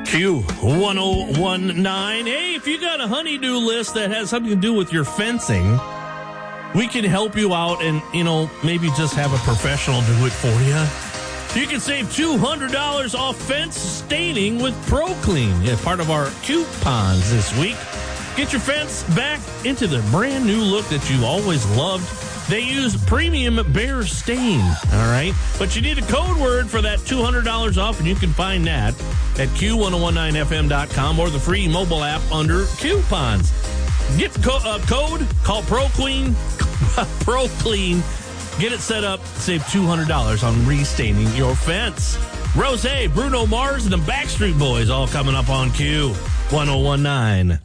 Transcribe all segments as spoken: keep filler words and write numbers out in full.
Q one oh one nine. Hey, if you got a honey-do list that has something to do with your fencing, we can help you out and, you know, maybe just have a professional do it for you. You can save two hundred dollars off fence staining with ProClean. Yeah, part of our coupons this week. Get your fence back into the brand new look that you always loved. They use premium Behr stain, all right? But you need a code word for that two hundred dollars off, and you can find that at Q ten nineteen F M dot com or the free mobile app under coupons. Get the co- uh, code, call ProClean, ProClean, get it set up, save two hundred dollars on restaining your fence. Rose, Bruno Mars, and the Backstreet Boys all coming up on Q ten nineteen.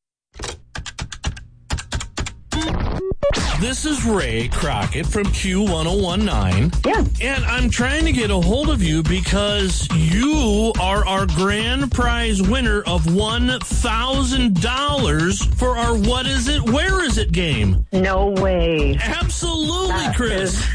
This is Ray Crockett from Q ten nineteen. Yeah. And I'm trying to get a hold of you because you are our grand prize winner of one thousand dollars for our What Is It, Where Is It game. No way. Absolutely, That Chris. is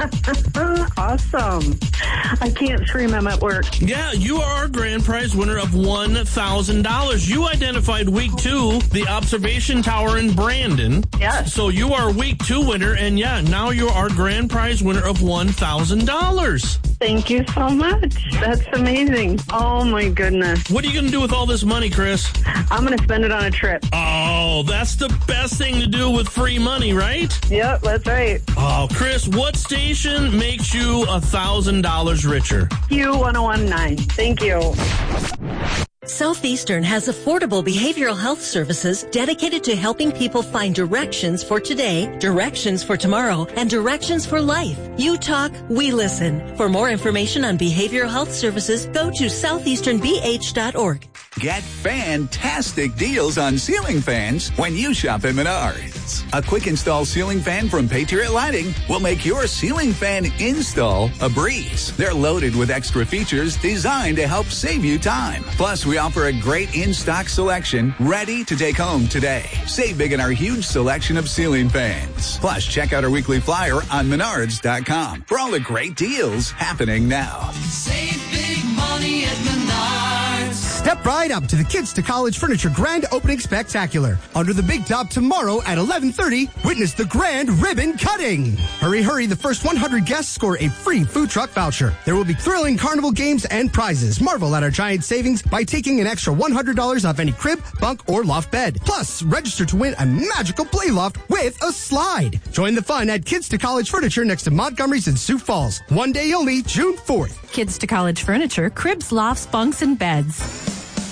awesome. I can't scream, I'm at work. Yeah, you are our grand prize winner of one thousand dollars. You identified week two, the observation tower in Brandon. Yes. So you are week two winner, and yeah, now you're our grand prize winner of one thousand dollars. Thank you so much. That's amazing. Oh, my goodness. What are you going to do with all this money, Chris? I'm going to spend it on a trip. Oh, that's the best thing to do with free money, right? Yep, that's right. Oh, Chris, what station makes you one thousand dollars richer? Q ten nineteen. Thank you. Southeastern has affordable behavioral health services dedicated to helping people find directions for today, directions for tomorrow, and directions for life. You talk, we listen. For more information on behavioral health services, go to southeastern b h dot org. Get fantastic deals on ceiling fans when you shop at Menards. A quick install ceiling fan from Patriot Lighting will make your ceiling fan install a breeze. They're loaded with extra features designed to help save you time. Plus, we offer a great in-stock selection ready to take home today. Save big in our huge selection of ceiling fans. Plus, check out our weekly flyer on menards dot com for all the great deals happening now. Save big money at Menards. Step right up to the Kids to College Furniture Grand Opening Spectacular. Under the big top tomorrow at eleven thirty, witness the grand ribbon cutting. Hurry, hurry, the first one hundred guests score a free food truck voucher. There will be thrilling carnival games and prizes. Marvel at our giant savings by taking an extra one hundred dollars off any crib, bunk, or loft bed. Plus, register to win a magical play loft with a slide. Join the fun at Kids to College Furniture next to Montgomery's in Sioux Falls. One day only, June fourth. Kids to College Furniture, cribs, lofts, bunks, and beds.